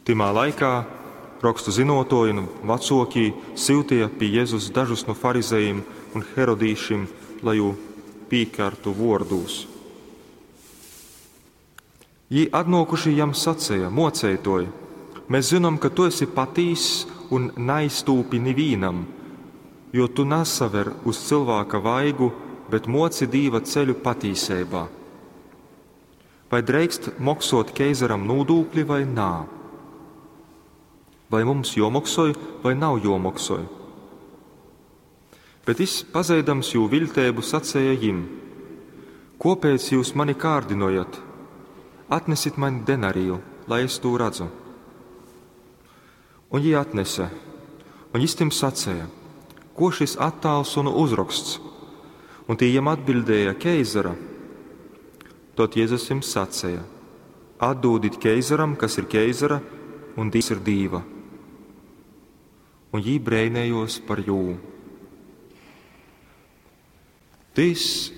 Timā laikā rakstu zinotoji un vecokī siltīja pie Jēzus dažus no farizējiem un herodīšiem, lai jū pīkārtu vordūs. Jī atnokuši jam sacēja: Mocētoji, mēs zinām, ka tu esi patīs un neiztūpi nevīnam, jo tu nesaver uz cilvēka vaigu, bet moci Dīva ceļu patīsībā. Vai drīkst maksāt keizaram nodokli vai nā? Vai mums jomaksoj vai nav jomaksoj? Bet es, pazeidams jū viltēbu, sacēja jim: Kāpēc jūs mani kārdinojat? Atnesit man denariju, lai es to redzu. Un viņi atnesa, un viņš tiem sacēja: Ko šis attēls un uzraksts? Un tie jiem atbildēja: Keizara. Tad Jēzus jiem sacēja: Atdodit keizaram, kas ir keizara, un Dievs ir Dīva. Un viņi brēnējos par jū. Tas